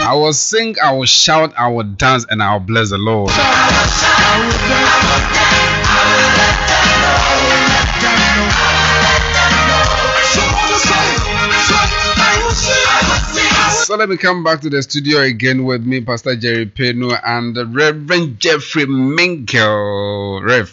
I will sing, I will shout, I will dance, and I will bless the Lord. So let me come back to the studio again with me, Pastor Jerry Peno and Reverend Jeffrey Minkel. Rev.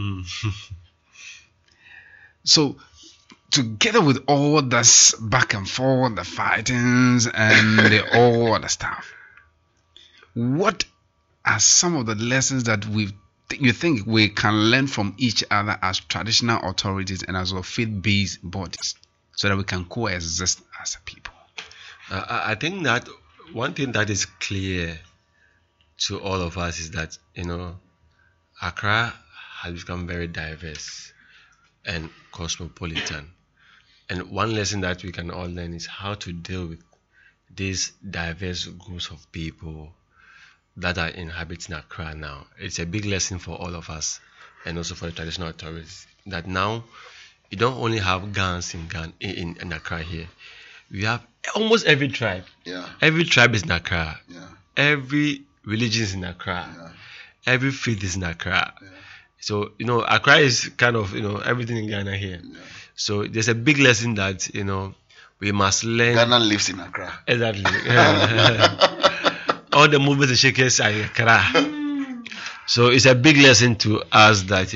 So, together with all this back and forth, the fightings and all the stuff, what are some of the lessons that you think we can learn from each other as traditional authorities and as well faith-based bodies, so that we can coexist as a people? I think that one thing that is clear to all of us is that, Accra has become very diverse and cosmopolitan. And one lesson that we can all learn is how to deal with these diverse groups of people that are inhabiting Accra now. It's a big lesson for all of us and also for the traditional authorities that now you don't only have Gans in Accra here. We have almost every tribe. Yeah. Every tribe is in Accra. Yeah. Every religion is in Accra. Yeah. Every faith is in Accra. Yeah. So, Accra is kind of, everything in Ghana here. Yeah. So there's a big lesson that, we must learn. Ghana lives in Accra. Exactly. All the movers and shakers are in Accra. So it's a big lesson to us that,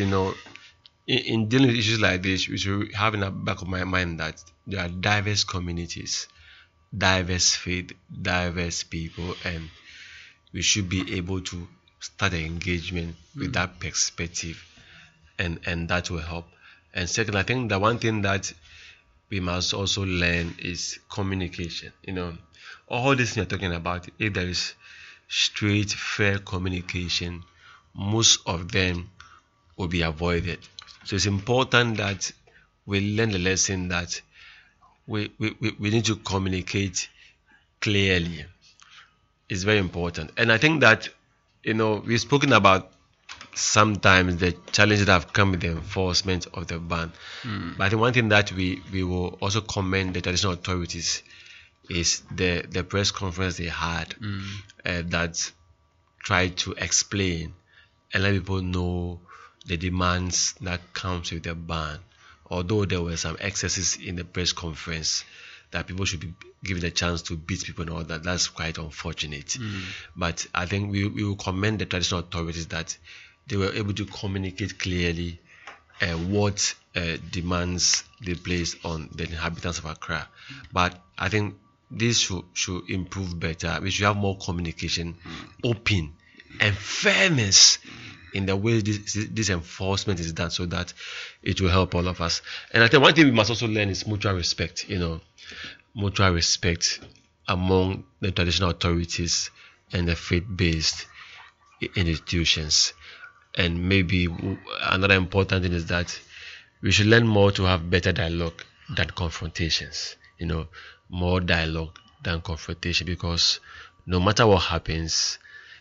in dealing with issues like this, we should have in the back of my mind that there are diverse communities, diverse faith, diverse people, and we should be able to start an engagement with that perspective, and that will help. And second, I think the one thing that we must also learn is communication. All this you're talking about, if there is straight, fair communication, most of them will be avoided. So it's important that we learn the lesson that we need to communicate clearly. It's very important. And I think that, we've spoken about sometimes the challenges that have come with the enforcement of the ban. But I think one thing that we will also commend the traditional authorities is the press conference they had that tried to explain and let people know the demands that comes with the ban. Although there were some excesses in the press conference that people should be given a chance to beat people and all that, that's quite unfortunate. But I think we will commend the traditional authorities that they were able to communicate clearly what demands they placed on the inhabitants of Accra. But I think this should improve better. We should have more communication, open and fairness in the way this enforcement is done, so that it will help all of us. And I think one thing we must also learn is mutual respect. Mutual respect among the traditional authorities and the faith-based institutions. And maybe another important thing is that we should learn more to have better dialogue than confrontations. More dialogue than confrontation, because no matter what happens,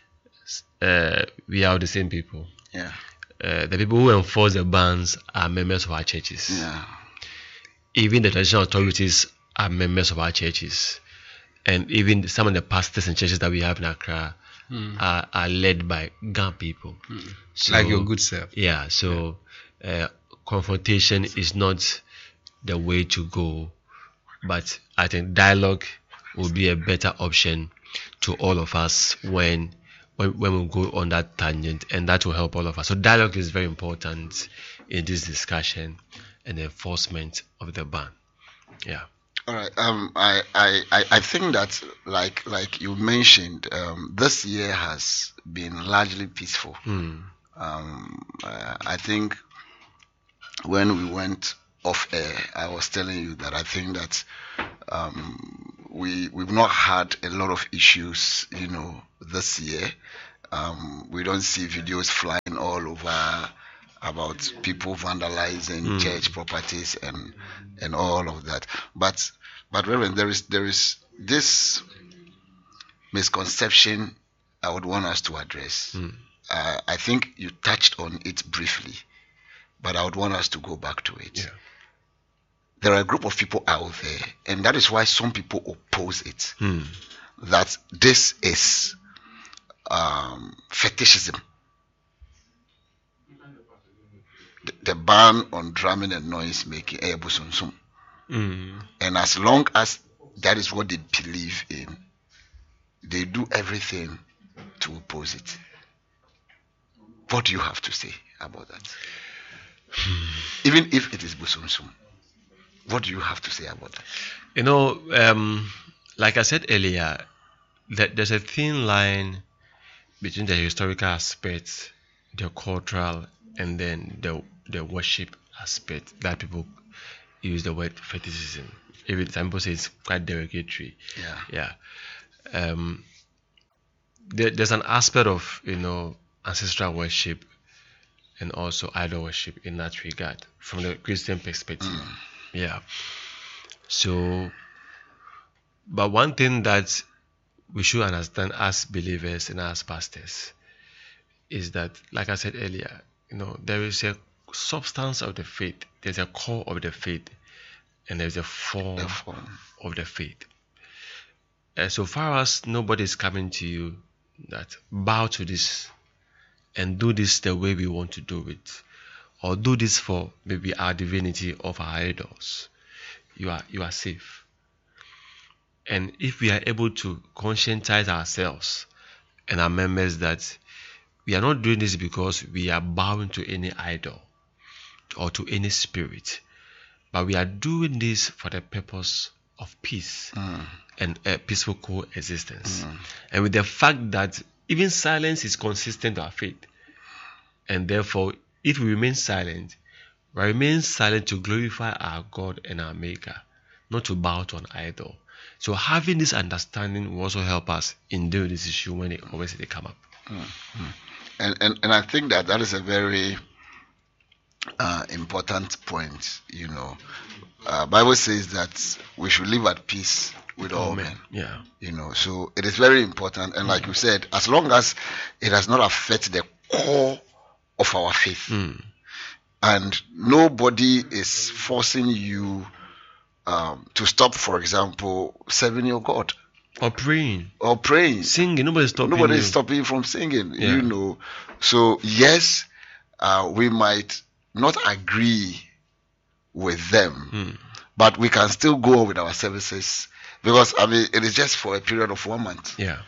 we are the same people. Yeah. The people who enforce the bans are members of our churches. Yeah. Even the traditional authorities are members of our churches. And even some of the pastors and churches that we have in Accra are led by Gan people. So, like your good self. Yeah, so confrontation is not the way to go. But I think dialogue will be a better option to all of us when we go on that tangent, and that will help all of us. So dialogue is very important in this discussion and the enforcement of the ban. Yeah. All right. I think that like you mentioned, this year has been largely peaceful. I think when we went off air, I was telling you that I think that we've not had a lot of issues, this year. We don't see videos flying all over about people vandalizing church properties and all of that. But Reverend, there is this misconception I would want us to address. I think you touched on it briefly, but I would want us to go back to it. Yeah. There are a group of people out there, and that is why some people oppose it. that this is fetishism. The ban on drumming and noise making, and as long as that is what they believe in, they do everything to oppose it. What do you have to say about that? Even if it is busumsum, what do you have to say about that? You know, like I said earlier, that there's a thin line between the historical aspect, the cultural, and then the worship aspect that people use the word fetishism. Even some people say it's quite derogatory. Yeah. There's an aspect of ancestral worship and also idol worship in that regard from the Christian perspective. Yeah. So, but one thing that we should understand as believers and as pastors is that, like I said earlier, there is a substance of the faith, there's a core of the faith, and there's a form of the faith. So far as nobody is coming to you that bow to this and do this the way we want to do it, or do this for maybe our divinity of our idols, you are safe. And if we are able to conscientize ourselves and our members that we are not doing this because we are bowing to any idol or to any spirit, but we are doing this for the purpose of peace and a peaceful coexistence. And with the fact that even silence is consistent to our faith, and therefore if we remain silent, we remain silent to glorify our God and our Maker, not to bow to an idol. So having this understanding will also help us in dealing with this issue when they come up. And I think that is a very important point. Bible says that we should live at peace with all men. Yeah. So it is very important. And like you said, as long as it does not affect the core of our faith, and nobody is forcing you to stop, for example, serving your God. Or praying. Singing. Nobody is stopping you from singing. Yeah. So yes, we might not agree with them, but we can still go on with our services because it is just for a period of 1 month. Yeah.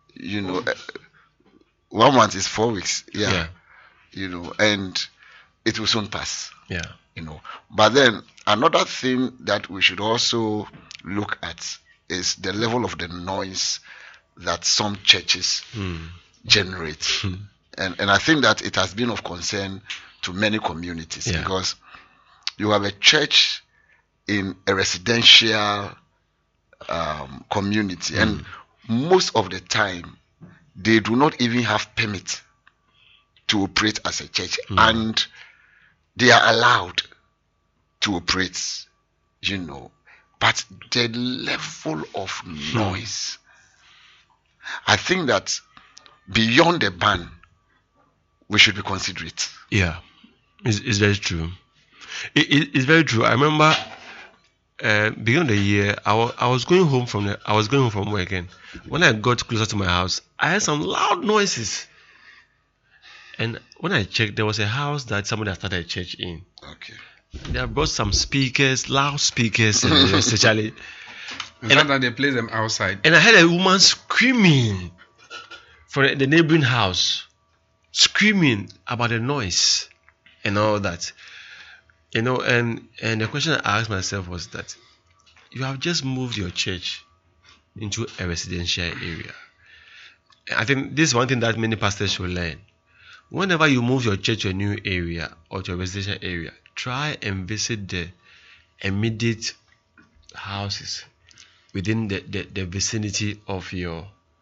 1 month is 4 weeks. Yeah. And it will soon pass. Yeah. But then another thing that we should also look at is the level of the noise that some churches generate. And I think that it has been of concern to many communities because you have a church in a residential community, and most of the time they do not even have permit to operate as a church, and they are allowed to operate, but the level of noise, I think that beyond the ban, we should be considerate. Yeah, it's very true. It's very true. I remember beginning of the year, I was going home from work, and when I got closer to my house, I heard some loud noises. And when I checked, there was a house that somebody had started a church in. Okay. They have brought some speakers, loud speakers, especially. In fact, that they play them outside. And I heard a woman screaming from the neighboring house, screaming about the noise and all that. And the question I asked myself was that you have just moved your church into a residential area. I think this is one thing that many pastors should learn. Whenever you move your church to a new area or to a residential area, try and visit the immediate houses within the vicinity of your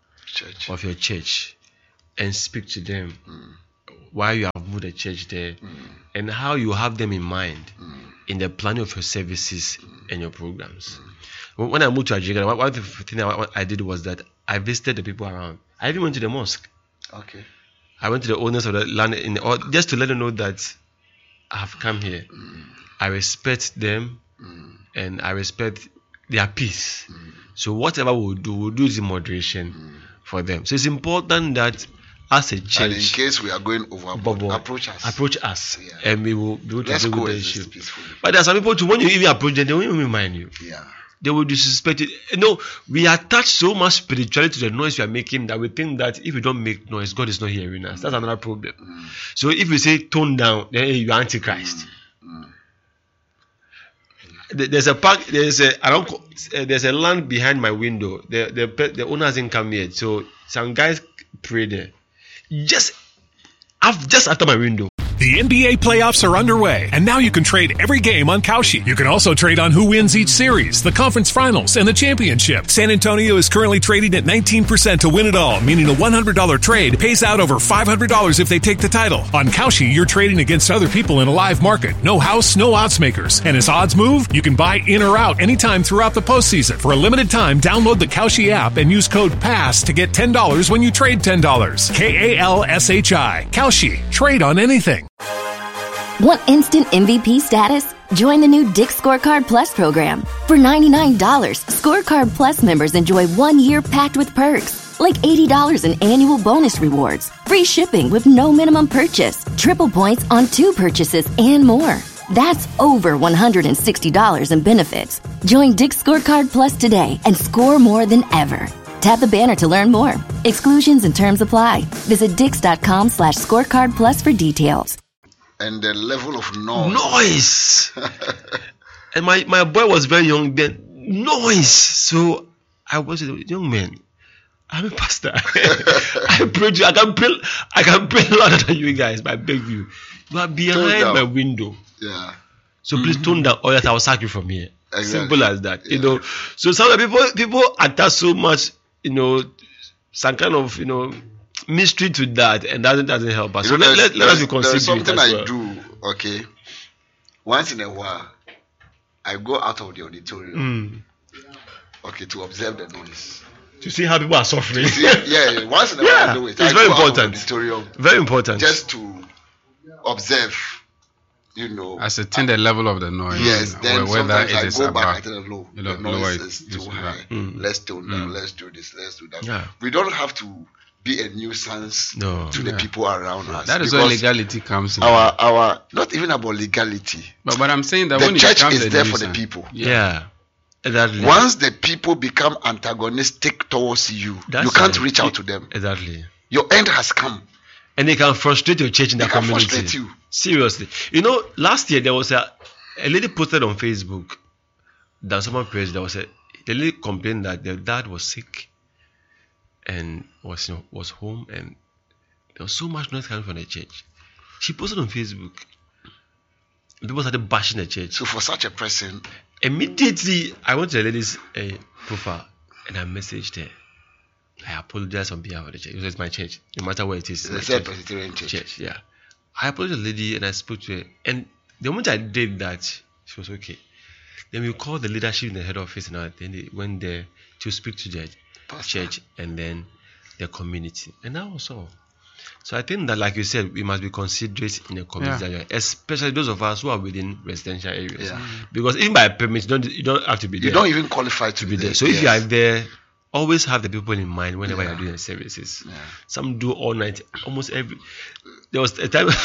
church and speak to them why you have moved the church there and how you have them in mind in the planning of your services and your programs. When I moved to Nigeria, one thing I did was that I visited the people around. I even went to the mosque. Okay. I went to the owners of the land just to let them know that I have come here. I respect them and I respect their peace. So whatever we'll do it in moderation for them. So it's important that as a church, and in case we are going overboard, approach us. Yeah. And we will be able to deal with the issue. Peacefully. But there are some people too, when you even approach them, they won't even mind you. Yeah. They will disrespect it. You know, we attach so much spirituality to the noise we are making that we think that if we don't make noise, God is not hearing us. That's another problem. So if you say tone down, then you are Antichrist. There's a park. There's a land behind my window. The owner hasn't come yet. So some guys pray there. Just after my window. The NBA playoffs are underway, and now you can trade every game on Kalshi. You can also trade on who wins each series, the conference finals, and the championship. San Antonio is currently trading at 19% to win it all, meaning a $100 trade pays out over $500 if they take the title. On Kalshi, you're trading against other people in a live market. No house, no odds makers. And as odds move, you can buy in or out anytime throughout the postseason. For a limited time, download the Kalshi app and use code PASS to get $10 when you trade $10. KALSHI. Kalshi. Trade on anything. Want instant MVP status? Join the new Dick's Scorecard Plus program. For $99, Scorecard Plus members enjoy 1 year packed with perks, like $80 in annual bonus rewards, free shipping with no minimum purchase, triple points on 2 purchases, and more. That's over $160 in benefits. Join Dick's Scorecard Plus today and score more than ever. Tap the banner to learn more. Exclusions and terms apply. Visit Dix.com/scorecard plus for details. And the level of noise. Noise. And my boy was very young then. Noise. So I was a young man. I'm a pastor. I pray to you. I can pray louder than you guys, but I beg you. You are behind my window. Yeah. So please tone down, or else I will sack you from here. Exactly. Simple as that. Yeah. You know. So some of the people attach so much, some kind of mystery to that, and that doesn't help us. So let us be considerate. There's something as well. I do, okay? Once in a while, I go out of the auditorium, okay, to observe the noise. To see how people are suffering. Yeah, once in a while I do it. It's very important. Auditorium very important. Just to observe, ascertain the level of the noise. Yes, then sometimes I go back, I about, tell them, low, you the know, noise is too high. Let's tone down, let's do this, let's do that. Yeah. We don't have to be a nuisance to the people around us. That is where legality comes in. Our not even about legality. But I'm saying that the when church it is there for the people. Yeah. Exactly. Once the people become antagonistic towards you, you can't reach out to them. Exactly. Your end has come. And they can frustrate your church in the community. They can frustrate you. Seriously. Last year there was a lady posted on Facebook that someone praised. The lady complained that their dad was sick and was home, and there was so much noise coming from the church. She posted on Facebook. People started bashing the church. So for such a person, immediately I went to the lady's profile and I messaged her. I apologize on behalf of the church. It was my church, no matter where it is. It's a Presbyterian church. Yeah. I apologized to the lady and I spoke to her. And the moment I did that, she was okay. Then we called the leadership in the head office, and then they went there to speak to the church and then the community. And that was all. So I think that, like you said, we must be considerate in the community, especially those of us who are within residential areas. Yeah. Because even by permit, you don't have to be there. You don't even qualify to be there. So if you are there, always have the people in mind whenever you're doing the services. Yeah. Some do all night, almost every. There was a time,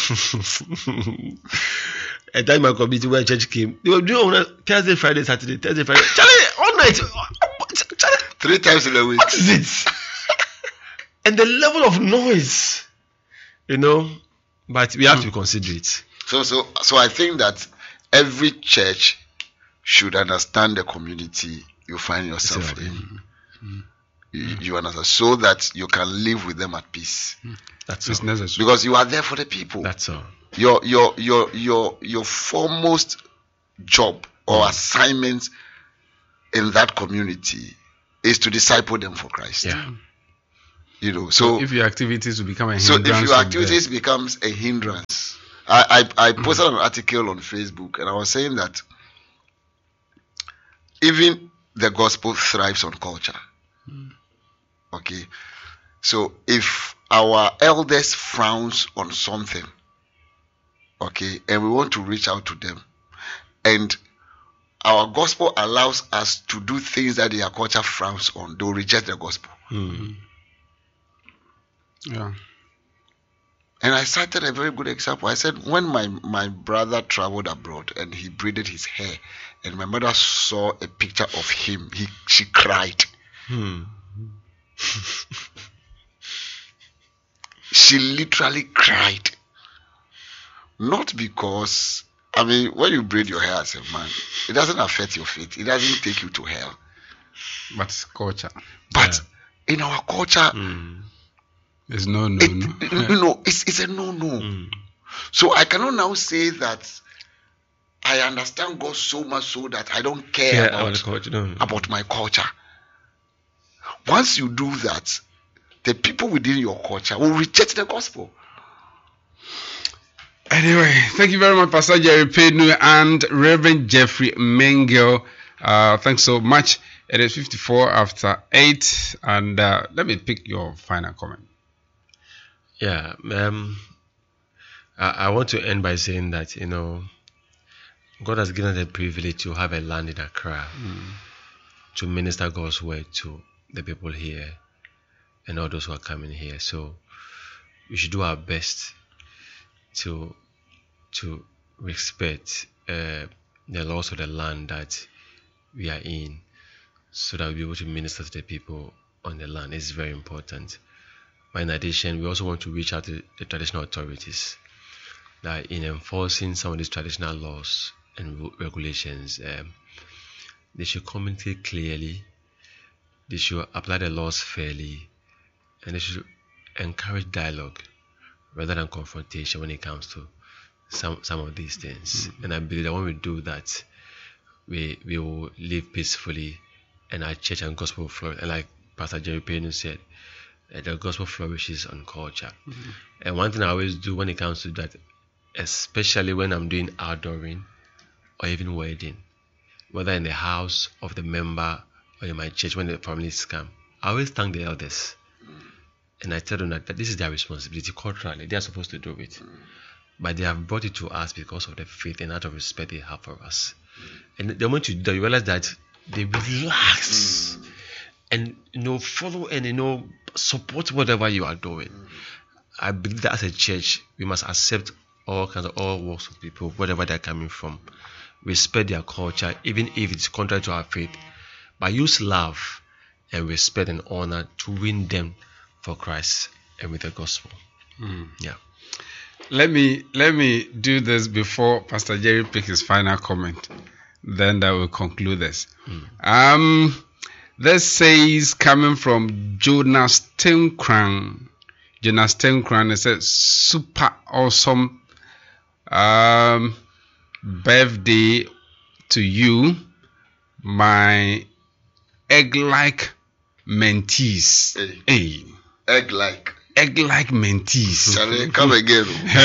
my community where church came. They were doing on Thursday, Friday, Saturday, Thursday, Friday. Charlie, all night. Charlie, 3 times in a week. What is it? And the level of noise, but we have to consider it. So I think that every church should understand the community you find yourself in. You understand, so that you can live with them at peace. That's necessary, because you are there for the people. That's all. Your foremost job or assignment in that community is to disciple them for Christ. Yeah. So if your activities will become a hindrance. So if your activities becomes a hindrance, I posted an article on Facebook and I was saying that even the gospel thrives on culture. Okay, so if our elders frowns on something, okay, and we want to reach out to them, and our gospel allows us to do things that their culture frowns on. They'll reject the gospel. Yeah. And I cited a very good example. I said, when my brother traveled abroad and he braided his hair, and my mother saw a picture of him, she cried. She literally cried. Not because, I mean, when you braid your hair as a man, it doesn't affect your faith. It doesn't take you to hell. But it's culture. But in our culture, it's no. It's a no. So I cannot now say that I understand God so much so that I don't care about my culture. Once you do that, the people within your culture will reject the gospel. Anyway, thank you very much, Pastor Jerry Penu and Reverend Jeffrey Mengel. Thanks so much. It is 54 after 8, and let me pick your final comment. Yeah, I want to end by saying that, God has given us the privilege to have a land in Accra to minister God's word to the people here and all those who are coming here. So we should do our best to respect the laws of the land that we are in, so that we'll be able to minister to the people on the land. It's very important. But in addition, we also want to reach out to the traditional authorities that in enforcing some of these traditional laws and regulations, they should communicate clearly, they should apply the laws fairly, and they should encourage dialogue rather than confrontation when it comes to some of these things. And I believe that when we do that, we will live peacefully, and our church and gospel will flourish. And like Pastor Jerry Payne said, the gospel flourishes on culture. And one thing I always do when it comes to that, especially when I'm doing outdooring or even wedding, whether in the house of the member or in my church when the families come, I always thank the elders. And I tell them that this is their responsibility culturally. They are supposed to do it. But they have brought it to us because of the faith and out of respect they have for us. And the moment you do, you realize that they relax and follow and support whatever you are doing. I believe that as a church, we must accept all walks of people, wherever they're coming from. Respect their culture, even if it's contrary to our faith. But use love and respect and honor to win them for Christ and with the gospel. Yeah. Let me do this before Pastor Jerry picks his final comment. Then that will conclude this. This says, coming from Jonas Tenkran. Jonas Tenkran, it says, super awesome birthday to you, my egg-like mentees. Hey. Egg-like mentees. Come again.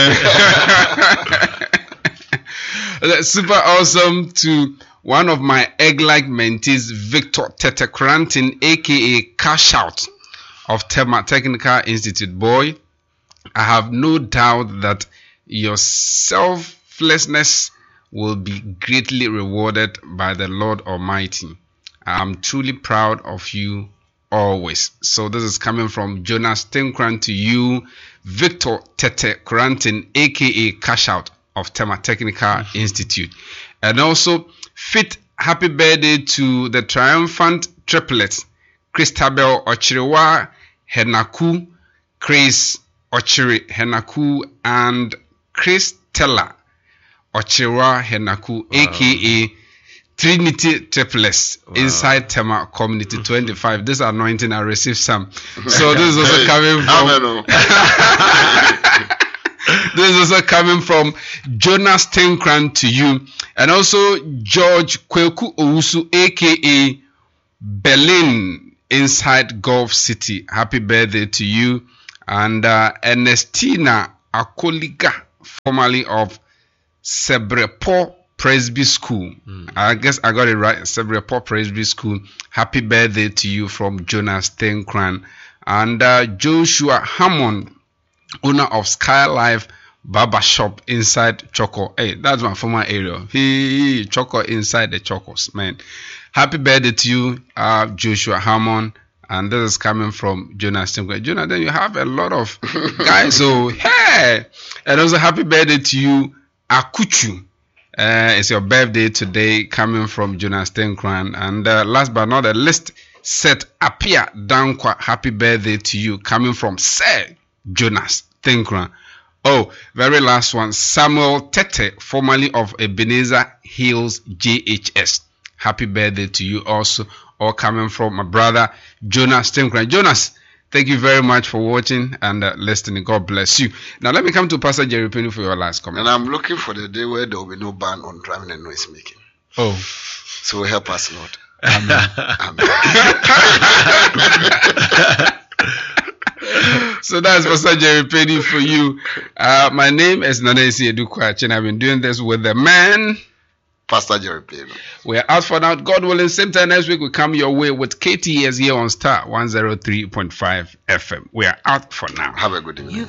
Super awesome to one of my egg-like mentees, Victor Tetekrantin, aka Cash Out of Tema Technical Institute. Boy, I have no doubt that your selflessness will be greatly rewarded by the Lord Almighty. I am truly proud of you always. So this is coming from Jonas Tenkran to you, Victor Tetekrantin, aka Cash Out of Tema Technical Institute. And also fit happy birthday to the triumphant triplets, Christabel Ochiriwa Henaku, Chris Ochiri Henaku, and Christella Ochiriwa Henaku, aka Trinity Triplets, inside Tema Community 25. This anointing I received some. So this is also coming from this is also coming from Jonas Tenkran to you. And also George Kweku Owusu, aka Berlin, inside Gulf City. Happy birthday to you. And Ernestina Akoliga, formerly of Sebrepo Presby School. I guess I got it right. Sebrepo Presby School. Happy birthday to you from Jonas Tenkran. And Joshua Hammond, owner of Skylife barber shop inside Choco. Hey, that's my former area. Hey, Choco inside the Chocos, man. Happy birthday to you, Joshua Hammond. And this is coming from Jonas Tinkler. Jonas, then you have a lot of guys. So, hey! And also happy birthday to you, Akuchu. It's your birthday today, coming from Jonas Tinkran. And last but not the least, Seth Apia Dankwa. Happy birthday to you, coming from Sir Jonas Tinkran. Oh, very last one, Samuel Tete, formerly of Ebenezer Hills JHS. Happy birthday to you also, all coming from my brother Jonas Tinkran. Jonas, thank you very much for watching and listening. God bless you. Now let me come to Pastor Jerry Penny for your last comment. And I'm looking for the day where there will be no ban on driving and noise making. Oh, so help us, Lord. Amen. Amen. So that's Pastor Jerry Penny for you. My name is Nanesi Edukwachi, and I've been doing this with the man, Pastor Jerry Penny. We're out for now. God willing, same time next week we come your way with KTS here on Star 103.5 FM. We are out for now. Have a good evening.